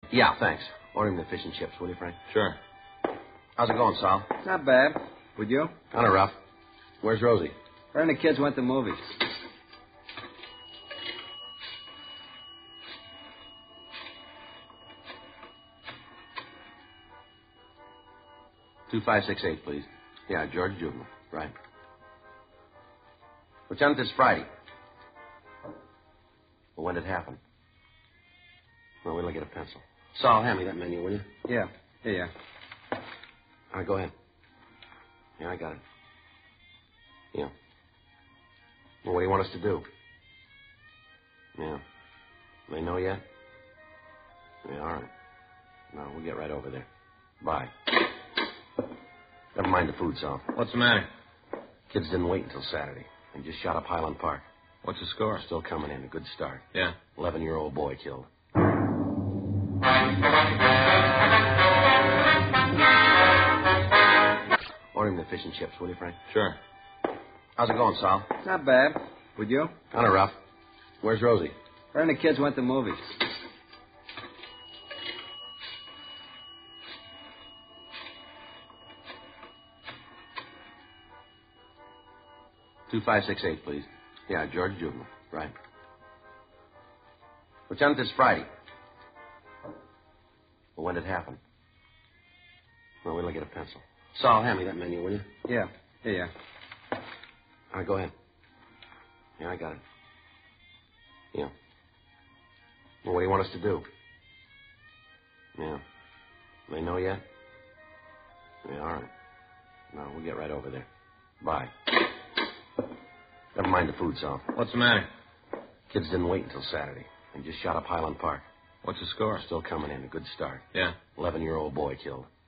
Yeah, thanks. Order him the fish and chips, will you, Frank? Sure. How's it going, Sal? Not bad. Would you? Kind of rough. Where's Rosie? Her and the kids went to movies. $2568, please. Yeah, George Juvenile. Right. Lieutenant, this Friday. Well, when did it happen? Well, we'll get a pencil. Sal, hand me that menu, will you? Yeah. Here. All right, go ahead. Yeah, I got it. Yeah. Well, what do you want us to do? Yeah. They know yet? Yeah, all right. No, we'll get right over there. Bye. Never mind the food, Sal. What's the matter? Kids didn't wait until Saturday. They just shot up Highland Park. What's the score? Still coming in. A good start. Yeah. 11-year-old boy killed. Order him the fish and chips, will you, Frank? Sure. How's it going, Sal? Not bad. Would you? Kind of rough. Where's Rosie? Her and the kids went to movies. $2568, please. Yeah, George Juvenile. Right. Lieutenant, this Friday. Well, when did it happen? Well, we'll get a pencil. Sal, hand me that menu, will you? Yeah. Here. All right, go ahead. Yeah, I got it. Yeah. Well, what do you want us to do? Yeah. They know yet? Yeah, all right. No, we'll get right over there. Bye. Never mind the food, Sal. What's the matter? Kids didn't wait until Saturday. They just shot up Highland Park. What's the score? Still coming in. A good start. Yeah. 11-year-old boy killed.